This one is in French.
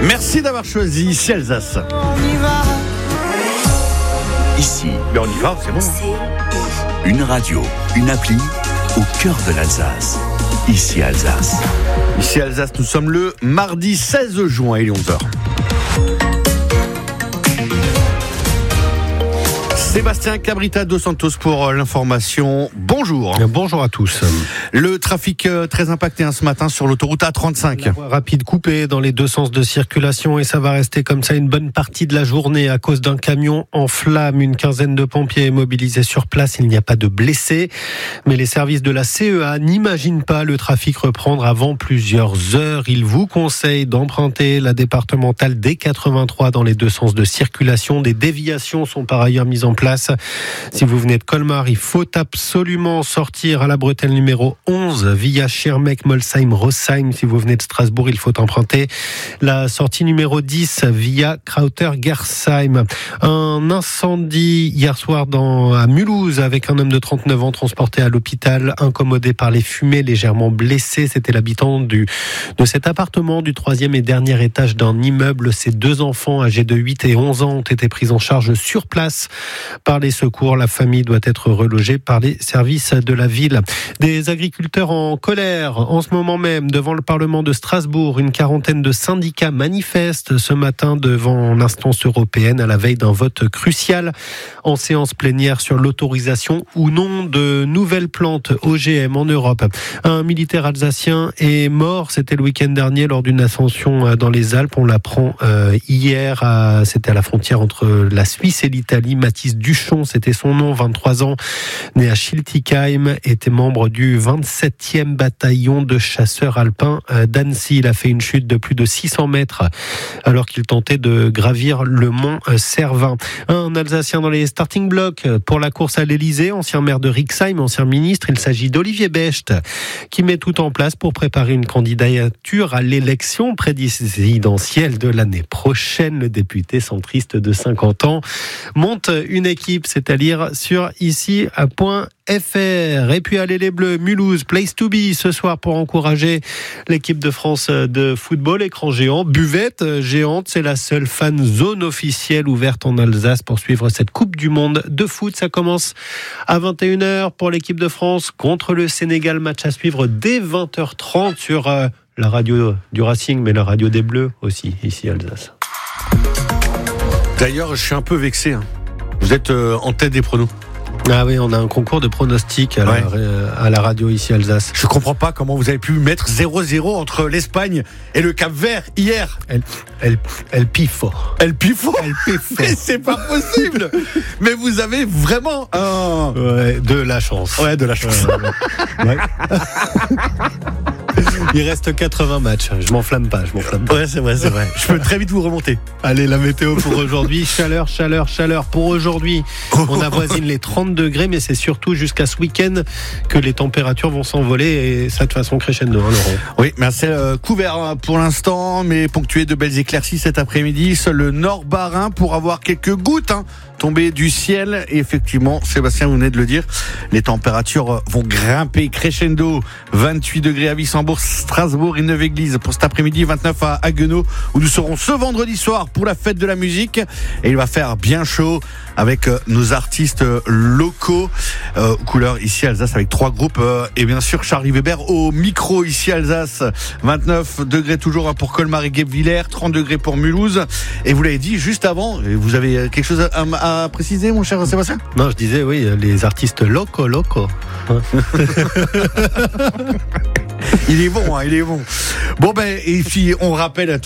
Merci d'avoir choisi ici Alsace. Ici, Mais on y va, c'est bon. une radio, une appli au cœur de l'Alsace. Ici Alsace. Ici Alsace, nous sommes le mardi 16 juin, il est 11h. Sébastien Cabrita dos Santos pour l'information. Bonjour. Bonjour à tous. Le trafic très impacté ce matin sur l'autoroute A35. La voie rapide coupée dans les deux sens de circulation et ça va rester comme ça une bonne partie de la journée à cause d'un camion en flammes. Une quinzaine de pompiers mobilisés sur place. Il n'y a pas de blessés. Mais les services de la CEA n'imaginent pas le trafic reprendre avant plusieurs heures. Ils vous conseillent d'emprunter la départementale D83 dans les deux sens de circulation. Des déviations sont par ailleurs mises en place. Si vous venez de Colmar, il faut absolument sortir à la bretelle numéro 11 via Schirmeck, Molsheim, Rosheim. Si vous venez de Strasbourg, il faut emprunter la sortie numéro 10 via Krauter-Gersheim. Un incendie hier soir à Mulhouse avec un homme de 39 ans transporté à l'hôpital, incommodé par les fumées, légèrement blessé. C'était l'habitant de cet appartement du 3e et dernier étage d'un immeuble. Ses deux enfants âgés de 8 et 11 ans ont été pris en charge sur place par les secours. La famille doit être relogée par les services de la ville. Des agriculteurs en colère en ce moment même devant le Parlement de Strasbourg. Une quarantaine de syndicats manifestent ce matin devant l'instance européenne à la veille d'un vote crucial en séance plénière sur l'autorisation ou non de nouvelles plantes OGM en Europe. Un militaire alsacien est mort, c'était le week-end dernier lors d'une ascension dans les Alpes. On l'apprend hier, c'était à la frontière entre la Suisse et l'Italie. Mathis Duchon, c'était son nom, 23 ans, né à Schiltigheim, était membre du 27e bataillon de chasseurs alpins d'Annecy. Il a fait une chute de plus de 600 mètres alors qu'il tentait de gravir le mont Cervin. Un Alsacien dans les starting blocks pour la course à l'Elysée, ancien maire de Rixheim, ancien ministre. Il s'agit d'Olivier Becht qui met tout en place pour préparer une candidature à l'élection présidentielle de l'année prochaine. Le député centriste de 50 ans monte une équipe, c'est à lire sur ici.fr. Et puis allez les Bleus, Mulhouse, place to be ce soir pour encourager l'équipe de France de football. Écran géant, buvette géante, c'est la seule fan zone officielle ouverte en Alsace pour suivre cette Coupe du Monde de foot. Ça commence à 21h pour l'équipe de France contre le Sénégal. Match à suivre dès 20h30 sur la radio du Racing, mais la radio des Bleus aussi, ici à Alsace. D'ailleurs, je suis un peu vexé. Vous êtes en tête des pronos. Ah oui, on a un concours de pronostics à la radio ici à Alsace. Je comprends pas comment vous avez pu mettre 0-0 entre l'Espagne et le Cap-Vert hier. El Pifo. El Pifo. Mais c'est pas possible. Mais vous avez vraiment de la chance. Ouais, de la chance. Ouais. Il reste 80 matchs. Je m'enflamme pas. Ouais, c'est vrai. Je peux très vite vous remonter. Allez, la météo pour aujourd'hui. Chaleur. Pour aujourd'hui, on avoisine les 30 degrés, mais c'est surtout jusqu'à ce week-end que les températures vont s'envoler et ça de façon crescendo, Laurent. Oui, mais c'est couvert pour l'instant, mais ponctué de belles éclaircies cet après-midi. Seul le Nord Bas-Rhin pour avoir quelques gouttes tombées du ciel. Et effectivement, Sébastien, vous venez de le dire, les températures vont grimper crescendo. 28 degrés à Wissembourg, Strasbourg et Neuve-Église pour cet après-midi, 29 à Haguenau où nous serons ce vendredi soir pour la fête de la musique. Et il va faire bien chaud avec nos artistes locaux. Couleur ici à Alsace avec 3 groupes et bien sûr Charlie Weber au micro ici à Alsace. 29 degrés toujours pour Colmar et Guebwiller, 30 degrés pour Mulhouse. Et vous l'avez dit juste avant, vous avez quelque chose à préciser, mon cher Sébastien ? Non, je disais oui, les artistes locaux. Il est bon. Bon et puis on rappelle à